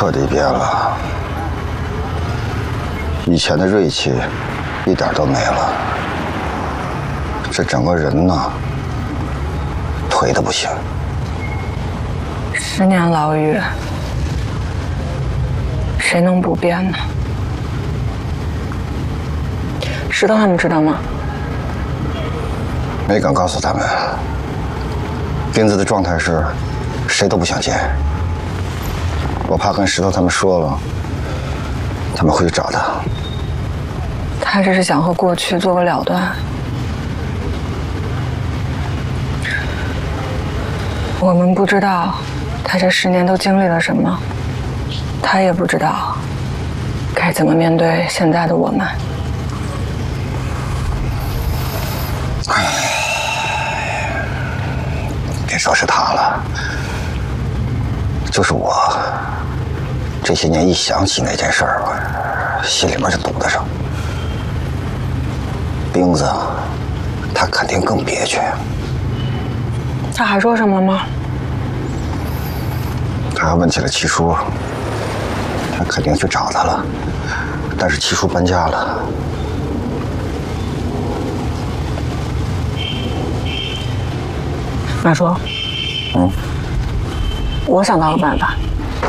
彻底变了，以前的锐气一点都没了，这整个人呢，颓得不行。 10年牢狱，谁能不变呢？石头他们知道吗？ 没敢告诉他们。钉子的状态是，谁都不想见。我怕跟石头他们说了，他们会去找他。 他只是想和过去做个了断。我们不知道他这10年都经历了什么，他也不知道该怎么面对现在的我们。 别说是他了，就是我，这些年一想起那件事儿，我心里面就堵得上。钉子，他肯定更憋屈。 他还说什么吗？ 他还问起了七叔，他肯定去找他了，但是七叔搬家了。 马叔，我想到了办法。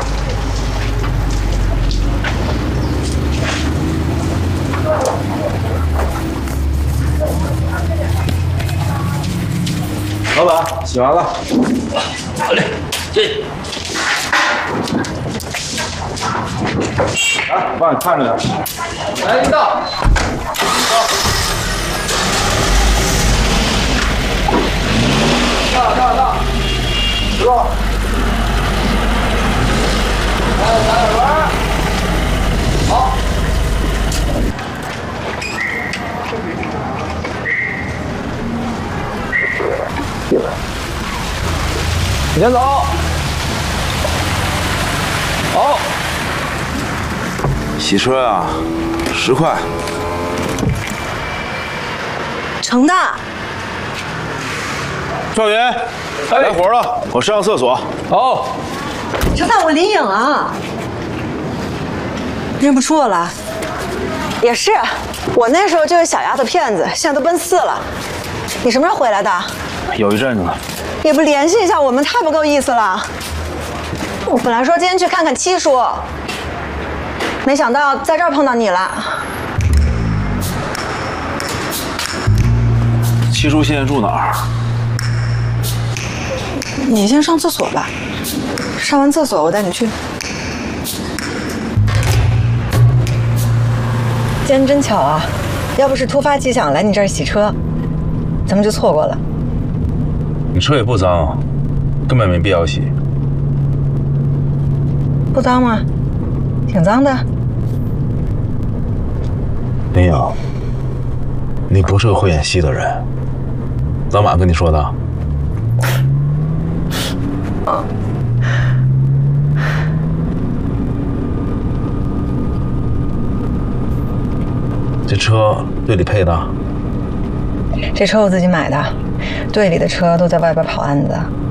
老板，洗完了。好嘞，进。来，我帮你看着点。来，一到。到，石头。来玩。好。你先走。好。 洗车啊，10块。 成的。 赵云，来活了，我上厕所。 好。 成大，我林颖啊，认不出我了。也是，我那时候就是小丫头片子，现在都奔4了。你什么时候回来的？ 有一阵子了。 也不联系一下我们，太不够意思了。我本来说今天去看看七叔，没想到在这儿碰到你了。 七叔现在住哪儿？ 你先上厕所吧，上完厕所我带你去。今天真巧啊，要不是突发奇想来你这儿洗车，咱们就错过了。 你车也不脏，根本没必要洗。 不脏吗？挺脏的。 林颖，你不是个会演戏的人。老马跟你说的。这车队里配的？ 这车我自己买的，队里的车都在外边跑案子，